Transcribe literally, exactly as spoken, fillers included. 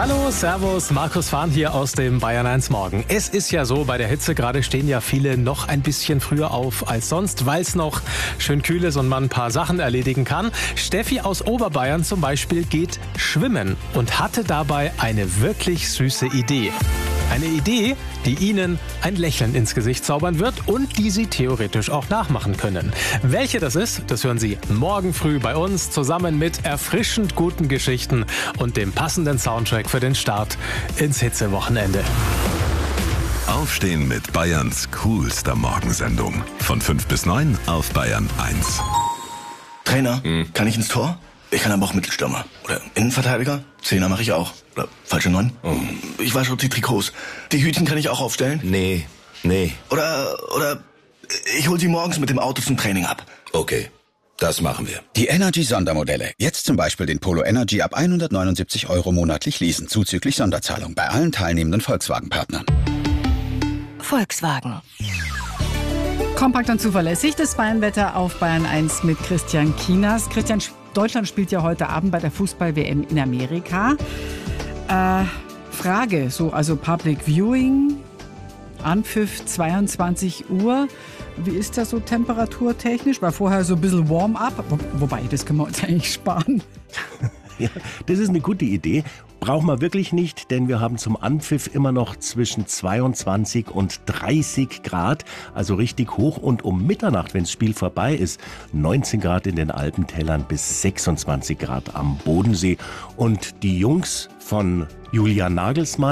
Hallo, servus, Markus Fahn hier aus dem Bayern eins Morgen. Es ist ja so, bei der Hitze gerade stehen ja viele noch ein bisschen früher auf als sonst, weil es noch schön kühl ist und man ein paar Sachen erledigen kann. Steffi aus Oberbayern zum Beispiel geht schwimmen und hatte dabei eine wirklich süße Idee. Eine Idee, die Ihnen ein Lächeln ins Gesicht zaubern wird und die Sie theoretisch auch nachmachen können. Welche das ist, das hören Sie morgen früh bei uns zusammen mit erfrischend guten Geschichten und dem passenden Soundtrack für den Start ins Hitzewochenende. Aufstehen mit Bayerns coolster Morgensendung. Von fünf bis neun auf Bayern eins. Trainer, hm. kann ich ins Tor? Ich kann aber auch Mittelstürmer. Oder Innenverteidiger? Zehner mache ich auch. Oder falsche Neun? Oh. Ich wasche die Trikots. Die Hütchen kann ich auch aufstellen? Nee, nee. Oder, oder ich hol sie morgens mit dem Auto zum Training ab. Okay, das machen wir. Die Energy-Sondermodelle. Jetzt zum Beispiel den Polo Energy ab hundertneunundsiebzig Euro monatlich leasen, zuzüglich Sonderzahlung bei allen teilnehmenden Volkswagen-Partnern. Volkswagen. Kompakt und zuverlässig, das Bayernwetter auf Bayern eins mit Christian Kinas. Christian, Deutschland spielt ja heute Abend bei der Fußball-W M in Amerika. Äh, Frage, so also Public Viewing, Anpfiff zweiundzwanzig Uhr. Wie ist das so temperaturtechnisch? War vorher so ein bisschen Warm-up, Wo, wobei, das können wir uns eigentlich sparen. Ja, das ist eine gute Idee. Brauchen wir wirklich nicht, denn wir haben zum Anpfiff immer noch zwischen zweiundzwanzig und dreißig Grad, also richtig hoch. Und um Mitternacht, wenn das Spiel vorbei ist, neunzehn Grad in den Alpentälern bis sechsundzwanzig Grad am Bodensee. Und die Jungs von Julian Nagelsmann